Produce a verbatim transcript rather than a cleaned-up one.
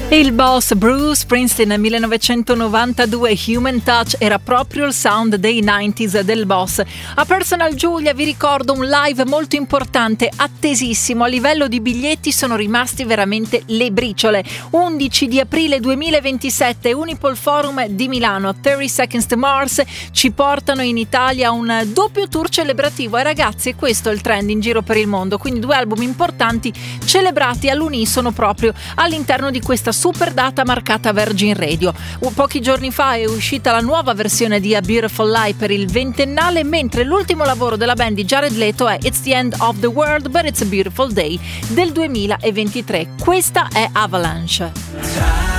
Il boss Bruce Springsteen nel millenovecentonovantadue, Human Touch era proprio il sound dei novanta del boss. A Personal Giulia vi ricordo un live molto importante, attesissimo, a livello di biglietti sono rimasti veramente le briciole. undici di aprile duemilaventisette, Unipol Forum di Milano, thirty Seconds to Mars ci portano in Italia un doppio tour celebrativo e ragazzi questo è il trend in giro per il mondo, quindi due album importanti celebrati all'unisono proprio all'interno di questa super data marcata Virgin Radio. Pochi giorni fa è uscita la nuova versione di A Beautiful Lie per il ventennale, mentre l'ultimo lavoro della band di Jared Leto è It's the End of the World but It's a Beautiful Day del duemilaventitré. Questa è Avalanche.